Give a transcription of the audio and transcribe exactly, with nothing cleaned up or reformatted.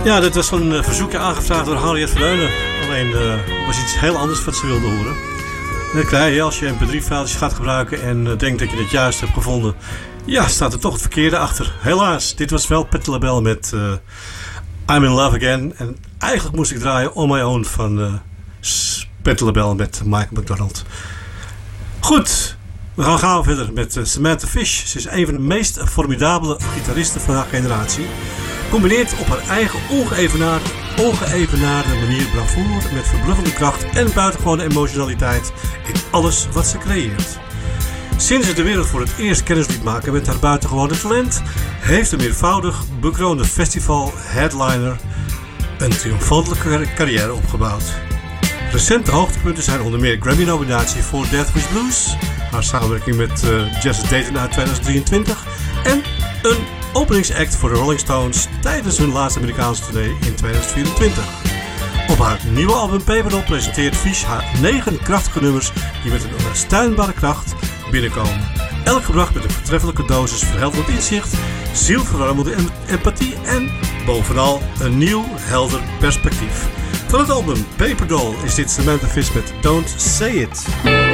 Ja, dit was een uh, verzoekje aangevraagd door Harriet Verheunen. Alleen uh, was iets heel anders wat ze wilde horen. En dan krijg je, als je M P drie files gaat gebruiken en uh, denkt dat je het juist hebt gevonden, ja, staat er toch het verkeerde achter. Helaas, dit was wel Patti LaBelle met uh, I'm in Love Again. En eigenlijk moest ik draaien On My Own van uh, Patti LaBelle met Michael McDonald. Goed, we gaan gauw verder met uh, Samantha Fish. Ze is een van de meest formidabele gitaristen van haar generatie. Combineert op haar eigen ongeëvenaarde, ongeëvenaarde manier bravoure met verbluffende kracht en buitengewone emotionaliteit in alles wat ze creëert. Sinds ze de wereld voor het eerst kennis liet maken met haar buitengewone talent, heeft de meervoudig bekroonde festival-headliner een triomfantelijke carrière opgebouwd. Recente hoogtepunten zijn onder meer Grammy-nominatie voor Death Wish Blues, haar samenwerking met uh, Jazz Dayton uit tweeduizend drieëntwintig en een openingsact voor de Rolling Stones tijdens hun laatste Amerikaanse tournee in tweeduizend vierentwintig. Op haar nieuwe album Paperdoll presenteert Fish haar negen krachtige nummers die met een onstuitbare kracht binnenkomen. Elk gebracht met een voortreffelijke dosis verhelderend inzicht, zielverwarmende empathie en bovenal een nieuw helder perspectief. Van het album Paperdoll is dit Samantha Fish met Don't Say It.